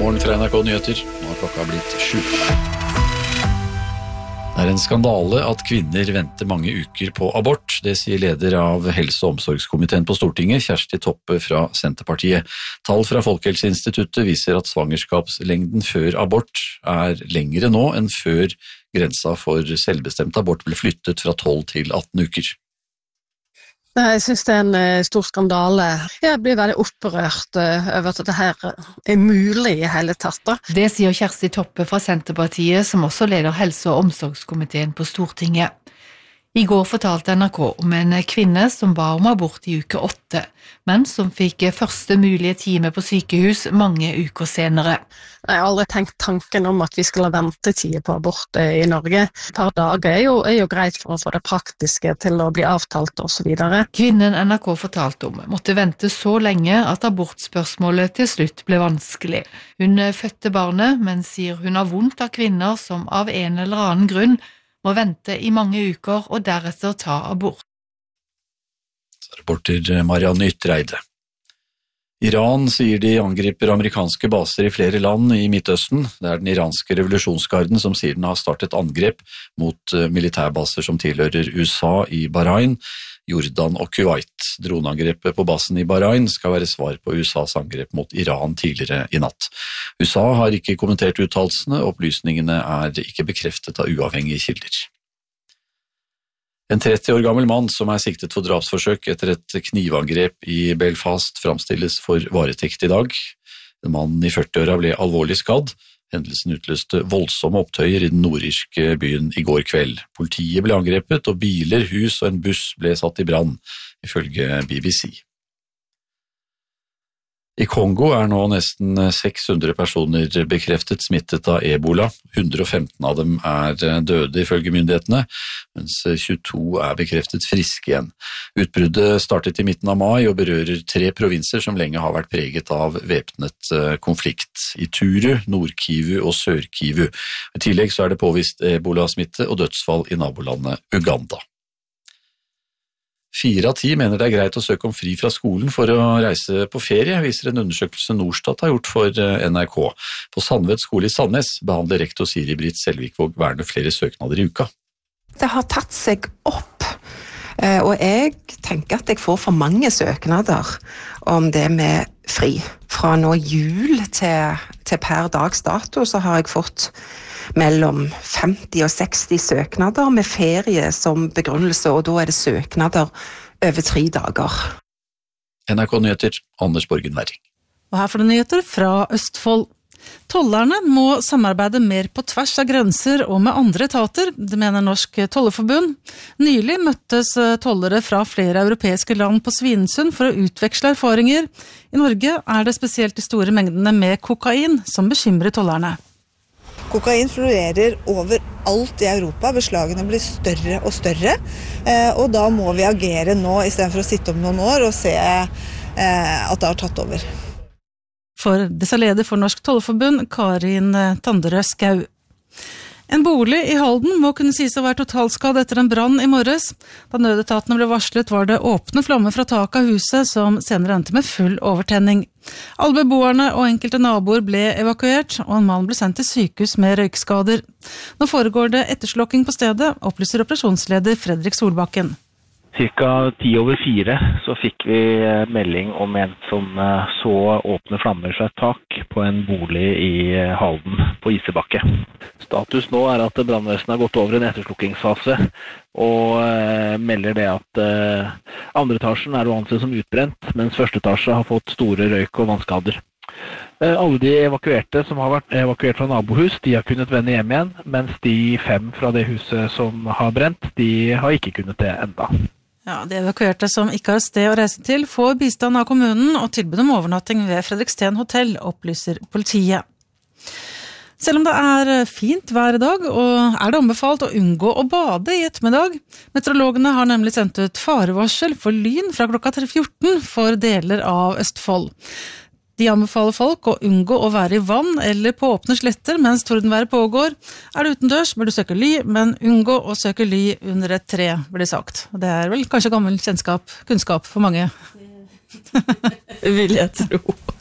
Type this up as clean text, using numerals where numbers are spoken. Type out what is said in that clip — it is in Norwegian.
morgen fra NRK Nyheter. Nå har klokka blitt 7. Det en skandale at kvinner venter mange uker på abort. Det sier leder av Helse- og omsorgskomiteen på Stortinget, Kjersti Toppe fra Senterpartiet. Tall fra Folkehelseinstituttet viser at svangerskapslengden før abort lengre nå enn før grensa for selvbestemt abort ble flyttet fra 12 til 18 uker. Jeg synes det en stor skandale. Jeg blir veldig opprørt over at dette mulig i hele tatt. Det sier Kjersti Toppe fra Senterpartiet, som også leder Helse- og omsorgskomiteen på Stortinget. I går fortalte NRK om en kvinne som ba om abort i uke 8, men som fikk første mulige time på sykehus mange uker senere. Jeg har aldri tenkt tanken om at vi skulle ha ventetid på abort i Norge. Et par dager er jo greit for å få det praktiske til å bli avtalt og så videre. Kvinnen NRK fortalte om måtte vente så lenge at abortspørsmålet til slutt ble vanskelig. Hun fødte barnet, men sier hun har vondt av kvinner som av en eller annen grunn må vente i mange uker og deretter ta abort. Reporter Marianne Ytreide. Iran sier de angriper amerikanske baser i flere land i Midtøsten. Det den iranske revolusjonsgarden som sier den har startet angrep mot militærbaser som tilhører USA i Bahrain, Jordan og Kuwait. Droneangrepet på basen i Bahrain skal være svar på USAs angrep mot Iran tidligere i natt. USA har ikke kommentert uttalelsene, og opplysningene ikke bekreftet av uavhengige kilder. En 30 år gammel mann som siktet for drapsforsøk etter et knivangrep i Belfast framstilles for varetekt i dag. En mann i 40-åra ble alvorlig skadd. Hendelsen utløste voldsomme opptøyer i den nordirske byen i går kveld. Politiet ble angrepet, og biler, hus og en buss ble satt i brann, ifølge BBC. I Kongo nå nesten 600 personer bekreftet smittet av Ebola. 115 av dem døde ifølge myndighetene, mens 22 bekreftet friske igjen. Utbruddet startet i midten av mai og berører 3 provinser som lenge har vært preget av væpnet konflikt. Ituri, Nord-Kivu og Sør-Kivu. I tillegg så det påvist Ebola-smitte og dødsfall i nabolandet Uganda. 4 av 10 mener det greit å søke om fri fra skolen for å reise på ferie, viser en undersøkelse Norstat har gjort for NRK. På Sandvedt skole i Sandnes behandler rektor Siri Britt Selvikvåg Verne flere søknader i uka. Det har tatt seg opp, og jeg tenker at jeg får for mange søknader om det med fri. Fra nå jul til per dags dato så har jeg fått mellom 50 og 60 søknader med ferie som begrunnelse, og da det søknader over 3 dager. NRK Nyheter, Anders Borgen Werring. Og her får du nyheter fra Østfold. Tollerne må samarbeide mer på tvers av grenser og med andre etater, det mener Norsk Tollerforbund. Nylig møttes tollere fra flere europeiske land på Svinesund for å utveksle erfaringer. I Norge det spesielt de store mengdene med kokain som bekymrer tollerne. Kokain florerer overalt i Europa, beslagene blir større og større, og da må vi agere nå i stedet for å sitte om noen år og se at det har tatt over. For disse leder for Norsk Tollerforbund, Karin Tanderød Skau. En bolig i Halden må kunne sies å være totalskadd etter en brann i morges. Da nødetatene ble varslet var det åpne flammer fra taket av huset som senere endte med full overtenning. Alle beboerne og enkelte naboer ble evakuert, og en mann ble sendt til sykehus med røykskader. Nå foregår det etterslokking på stedet, opplyser operasjonsleder Fredrik Solbakken. Cirka 3:10 så fikk vi melding om en som så åpne flammer fra et tak på en bolig i Halden på Isebakke. Status nå at brannvesenet har gått over en etterslukkingsfase og melder det at andre etasjen å anse som utbrent, mens første etasje har fått store røyk- og vannskader. Alle de evakuerte som har vært evakuert fra nabohus, de har kunnet vende hjem igjen, mens de 5 fra det huset som har brent, de har ikke kunnet det enda. Ja, de evakuerte som ikke har sted å reise til får bistand av kommunen og tilbud om overnatting ved Fredriksten hotell, opplyser politiet. Selv om det fint hver dag, og det anbefalt å unngå å bade i ettermiddag. Meteorologene har nemlig sendt ut farevarsel for lyn fra klokka 14 for deler av Østfold. De anbefaler folk å unngå å være i vann eller på åpne sletter mens tordenværet pågår. Det utendørs, bør du søke ly, men unngå å søke ly under et tre, blir det sagt. Det vel kanskje gammel kunnskap for mange. Vil jeg tro.